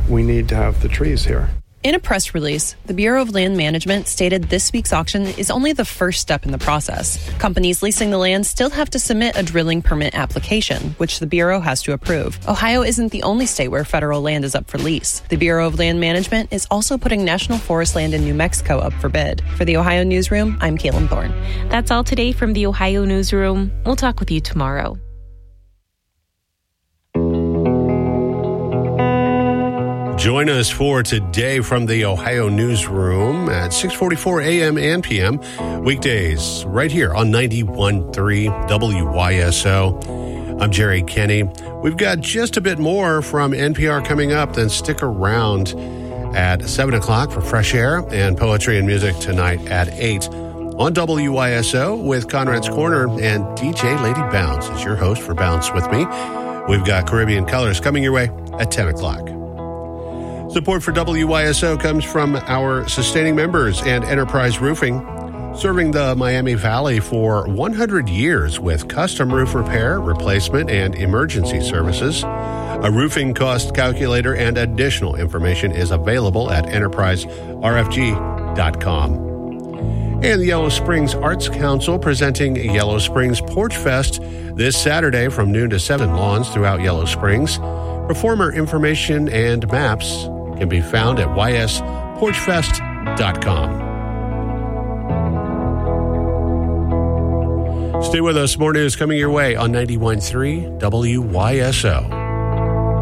we need to have the trees here. In a press release, the Bureau of Land Management stated this week's auction is only the first step in the process. Companies leasing the land still have to submit a drilling permit application, which the Bureau has to approve. Ohio isn't the only state where federal land is up for lease. The Bureau of Land Management is also putting national forest land in New Mexico up for bid. For the Ohio Newsroom, I'm Caitlin Thorne. That's all today from the Ohio Newsroom. We'll talk with you tomorrow. Join us for Today from the Ohio Newsroom at 6:44 a.m. and p.m. weekdays right here on 91.3 WYSO. I'm Jerry Kenny. We've got just a bit more from NPR coming up, then stick around at 7 o'clock for Fresh Air and Poetry and Music tonight at 8 on WYSO with Conrad's Corner, and DJ Lady Bounce is your host for Bounce With Me. We've got Caribbean Colors coming your way at 10 o'clock. Support for WYSO comes from our sustaining members and Enterprise Roofing, serving the Miami Valley for 100 years with custom roof repair, replacement, and emergency services. A roofing cost calculator and additional information is available at enterpriserfg.com. And the Yellow Springs Arts Council presenting Yellow Springs Porch Fest this Saturday from noon to 7 lawns throughout Yellow Springs. Performer information and maps can be found at ysporchfest.com. Stay with us. More news coming your way on 91.3 WYSO.